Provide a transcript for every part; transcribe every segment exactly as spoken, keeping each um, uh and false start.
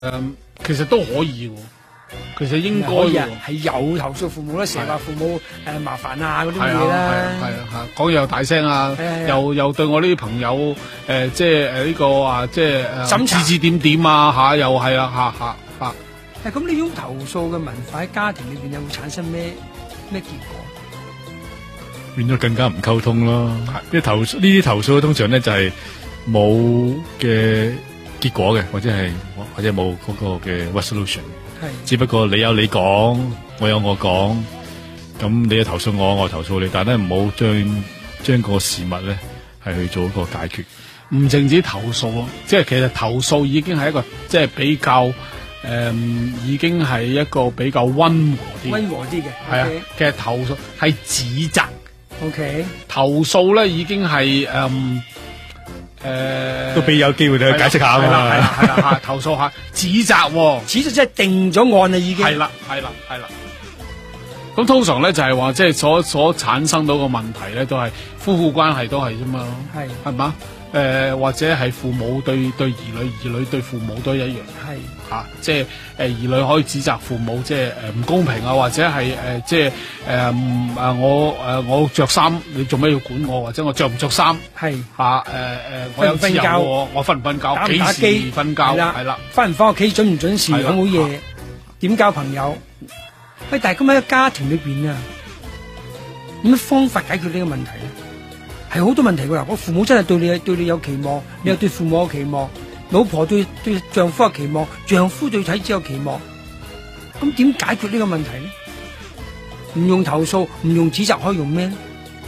誒，其實都可以喎，其實應該嘅，係有投訴父母啦，成日話父母誒麻煩啊嗰啲嘢啦， 係啊係啊，講嘢又大聲啊，又又對我呢啲朋友誒，即係誒呢個啊，即係誒指指點點啊嚇，又係啊嚇嚇嚇。 誒咁呢種投訴嘅文化喺家庭裏邊有會產生咩咩結果？ 變咗更加唔溝通咯。即係投呢啲投訴通常咧就係冇嘅結果嘅，或者係或者冇嗰個嘅 resolution。係，只不過你有你講，我有我講，咁你又投訴我，我投訴你，但係咧唔好將將個事物咧係去做一個解決。 唔淨止投訴咯，即係其實投訴已經係一個即係比較誒、嗯，已經係一個比較溫和啲。 溫和啲嘅， 係啊。其實投訴係指責。 O K。投訴咧已經係誒誒， 都俾有機會你去解釋下啊嘛。 係啦係啦係啦嚇，投訴下指責、哦， 指責即係定咗案啦已經。 係啦係啦係啦。咁通常咧就係話，即係所所產生到個問題咧，都係夫婦關係都係啫嘛。係係嘛？誒、呃、或者係父母對對兒女，兒女對父母都一樣。係嚇、啊，即係誒、呃、兒女可以指責父母，即係誒唔公平啊，或者係誒、呃、即係誒誒我誒、呃、我着衫，你做咩要管我？或者我着唔着衫？係嚇誒誒，我有自由喎，我瞓唔瞓覺？幾時瞓覺？係啦， 翻唔翻屋企準唔準時？好冇嘢？點交朋友？喂，但係咁喺個家庭裏邊啊，有咩方法解決呢個問題咧？係好多問題噶啦，我父母真係對你對你有期望，你又對父母有期望，老婆對對丈夫有期望，丈夫對妻子有期望，咁點解決呢個問題咧？唔用投訴，唔用指責，可以用咩咧？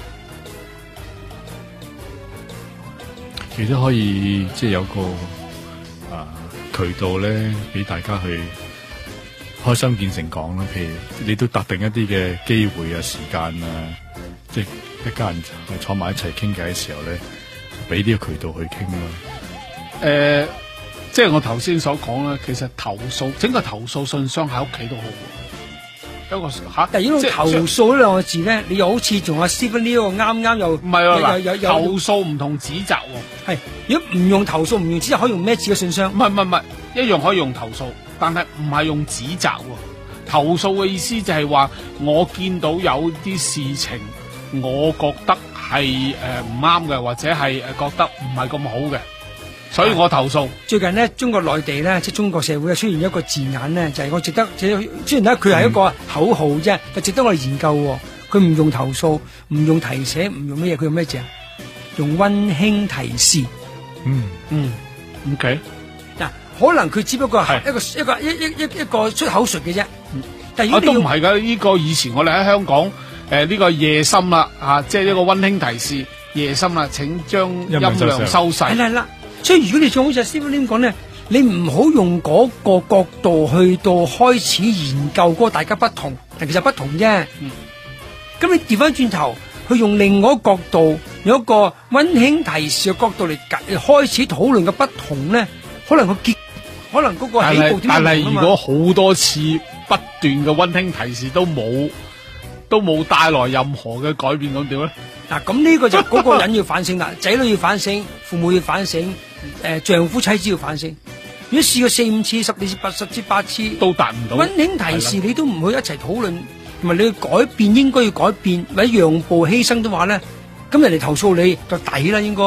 其實可以即係有個啊渠道咧，俾大家去開心見誠講啦。譬如你都特定一啲嘅機會啊、時間啊，即係一家人坐埋一齊傾偈嘅時候咧，俾呢個渠道去傾咯。 誒、呃，即係我頭先所講啦，其實投訴整個投訴信箱喺屋企都好。一個吓， 但係呢個投訴呢兩個字咧，你又好似仲阿 Stephen 呢個啱啱又唔係啊，有有投訴唔同指責喎。 係如果唔用投訴，唔用指責，可以用咩字嘅信箱？ 唔係唔係唔係，一樣可以用投訴，但係唔係用指責喎。投訴嘅意思就係話，我見到有啲事情，我覺得係誒唔啱嘅，或者係誒覺得唔係咁好嘅。所以我投訴。最近呢，中國內地咧，即係中國社會出現一個字眼咧，就係、是、我值得，雖然咧佢係一個口號啫，就、嗯、值得我哋研究。佢唔用投訴，唔用提醒，唔用乜嘢，佢用咩字啊？用溫馨提示。嗯嗯 ，OK。 嗱，可能佢只不過係一個一個一一一一個出口術嘅啫。但係都唔係噶，呢、這個以前我哋喺香港誒呢、呃這個夜深啦啊，即係呢個溫馨提示，夜深啦，請將音量收細。係啦。所以如果你仲好似 Stephen 咁講咧，你唔好用嗰個角度去到開始研究嗰個大家不同，但其實不同啫。咁、嗯、你調翻轉頭去用另外一個角度，有一個溫馨提示嘅角度嚟開始討論嘅不同咧，可能個結，可能嗰個起步點唔同啊嘛。但係如果好多次不斷嘅溫馨提示都冇，都冇帶來任何嘅改變，咁點咧？嗱，咁呢個就嗰個人要反省啦，仔女要反省，父母要反省，誒、呃，丈夫妻子要反省。如果試過四五次、十二次、八十次、八次都達唔到，溫馨提示你都唔去一齊討論，同埋你要改變，應該要改變，或者讓步犧牲的話咧，咁人哋投訴你就抵啦，應該。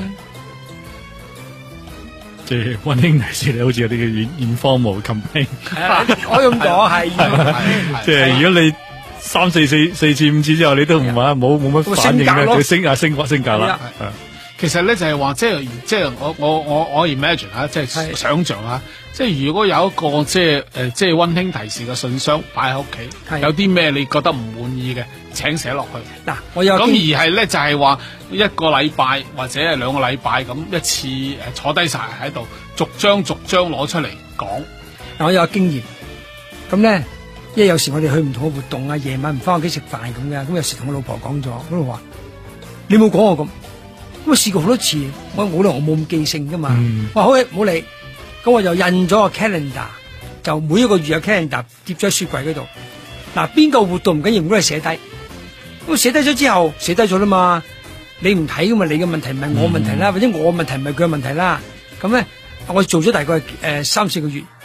即係溫馨提示你，好似有啲叫 informal campaign。 我用咗係， 即係如果你。三四四四次五次之後，你都唔話冇冇乜反應咧，就升啊升格升格啦。 其實咧就係話，即係即係我我我我 imagine 吓，即係想象下，即係如果有一個即係誒即係溫馨提示嘅信箱擺喺屋企，有啲咩你覺得唔滿意嘅，請寫落去。嗱，我有咁而係咧就係話一個禮拜或者係兩個禮拜咁一次誒坐低晒喺度，逐張逐張攞出嚟講。嗱，我有經驗，咁咧。因為有時我哋去唔同嘅活動啊，夜晚唔翻屋企食飯咁嘅，咁有時同我老婆講咗，嗰度話你冇講我咁，咁我試過好多次，我冇理由我冇咁記性噶嘛，嗯、我話好嘅唔好理，咁我就印咗個 calendar， 就每一個月有 calendar 貼咗喺雪櫃嗰度，嗱邊個活動唔緊要，唔該係寫低，咁寫低咗之後寫低咗啦嘛，你唔睇咁嘛，你嘅問題唔係我問題啦，嗯、或者我嘅問題唔係佢嘅問題啦，咁咧我做咗大概誒三四個月。